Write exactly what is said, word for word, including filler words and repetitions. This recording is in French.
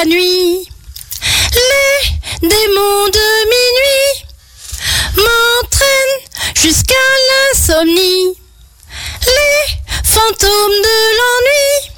la nuit. Les démons de minuit m'entraînent jusqu'à l'insomnie. Les fantômes de l'ennui